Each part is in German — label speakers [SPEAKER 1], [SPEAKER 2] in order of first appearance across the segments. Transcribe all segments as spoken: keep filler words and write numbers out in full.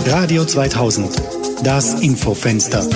[SPEAKER 1] Radio zweitausend, das Infofenster.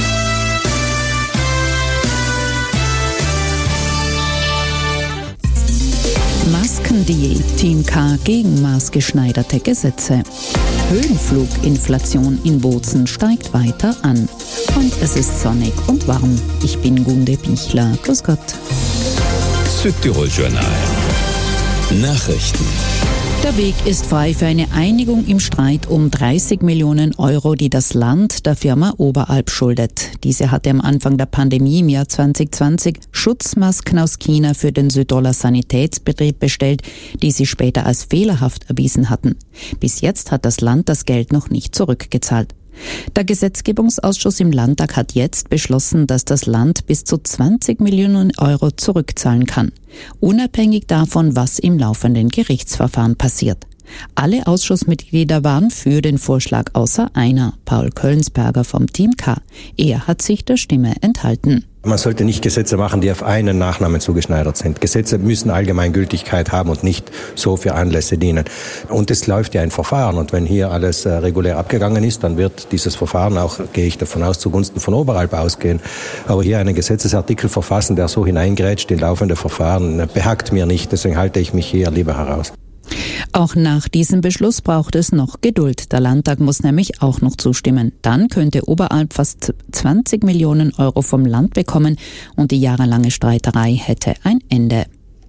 [SPEAKER 2] Maskendiät, Team K gegen maßgeschneiderte Gesetze. Höhenfluginflation in Bozen steigt weiter an. Und es ist sonnig und warm. Ich bin Gunde Bichler. Grüß Gott.
[SPEAKER 3] Südtirol Journal. Nachrichten.
[SPEAKER 2] Der Weg ist frei für eine Einigung im Streit um dreißig Millionen Euro, die das Land der Firma Oberalp schuldet. Diese hatte am Anfang der Pandemie im Jahr zwanzig zwanzig Schutzmasken aus China für den Südtiroler Sanitätsbetrieb bestellt, die sie später als fehlerhaft erwiesen hatten. Bis jetzt hat das Land das Geld noch nicht zurückgezahlt. Der Gesetzgebungsausschuss im Landtag hat jetzt beschlossen, dass das Land bis zu zwanzig Millionen Euro zurückzahlen kann, unabhängig davon, was im laufenden Gerichtsverfahren passiert. Alle Ausschussmitglieder waren für den Vorschlag außer einer, Paul Kölnsberger vom Team K. Er hat sich der Stimme enthalten.
[SPEAKER 4] Man sollte nicht Gesetze machen, die auf einen Nachnamen zugeschneidert sind. Gesetze müssen Allgemeingültigkeit haben und nicht so für Anlässe dienen. Und es läuft ja ein Verfahren. Und wenn hier alles äh, regulär abgegangen ist, dann wird dieses Verfahren auch, gehe ich davon aus, zugunsten von Oberalp ausgehen. Aber hier einen Gesetzesartikel verfassen, der so hineingrätscht in laufende Verfahren, behagt mir nicht. Deswegen halte ich mich hier lieber heraus.
[SPEAKER 2] Auch nach diesem Beschluss braucht es noch Geduld. Der Landtag muss nämlich auch noch zustimmen. Dann könnte Oberalp fast zwanzig Millionen Euro vom Land bekommen und die jahrelange Streiterei hätte ein Ende.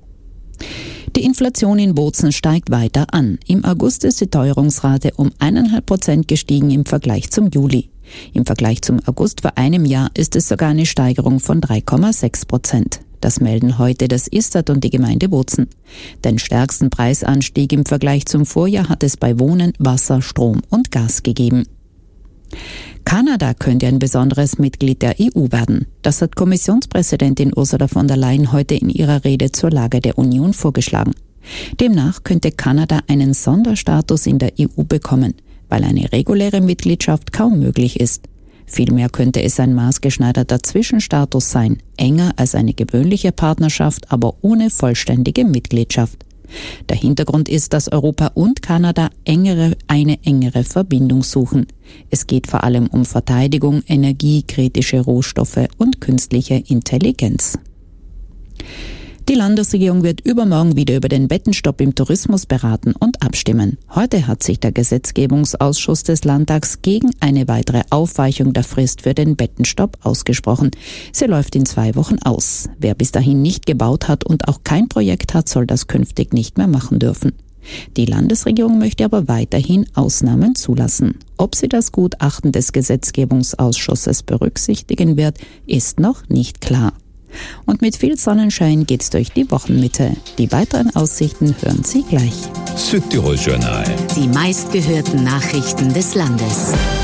[SPEAKER 2] Die Inflation in Bozen steigt weiter an. Im August ist die Teuerungsrate um eineinhalb Prozent gestiegen im Vergleich zum Juli. Im Vergleich zum August vor einem Jahr ist es sogar eine Steigerung von drei Komma sechs Prozent. Das melden heute das Istat und die Gemeinde Bozen. Den stärksten Preisanstieg im Vergleich zum Vorjahr hat es bei Wohnen, Wasser, Strom und Gas gegeben. Kanada könnte ein besonderes Mitglied der E U werden. Das hat Kommissionspräsidentin Ursula von der Leyen heute in ihrer Rede zur Lage der Union vorgeschlagen. Demnach könnte Kanada einen Sonderstatus in der E U bekommen, weil eine reguläre Mitgliedschaft kaum möglich ist. Vielmehr könnte es ein maßgeschneiderter Zwischenstatus sein, enger als eine gewöhnliche Partnerschaft, aber ohne vollständige Mitgliedschaft. Der Hintergrund ist, dass Europa und Kanada engere, eine engere Verbindung suchen. Es geht vor allem um Verteidigung, Energie, kritische Rohstoffe und künstliche Intelligenz. Die Landesregierung wird übermorgen wieder über den Bettenstopp im Tourismus beraten und abstimmen. Heute hat sich der Gesetzgebungsausschuss des Landtags gegen eine weitere Aufweichung der Frist für den Bettenstopp ausgesprochen. Sie läuft in zwei Wochen aus. Wer bis dahin nicht gebaut hat und auch kein Projekt hat, soll das künftig nicht mehr machen dürfen. Die Landesregierung möchte aber weiterhin Ausnahmen zulassen. Ob sie das Gutachten des Gesetzgebungsausschusses berücksichtigen wird, ist noch nicht klar. Und mit viel Sonnenschein geht's durch die Wochenmitte. Die weiteren Aussichten hören Sie gleich.
[SPEAKER 3] Südtirol Journal.
[SPEAKER 5] Die meistgehörten Nachrichten des Landes.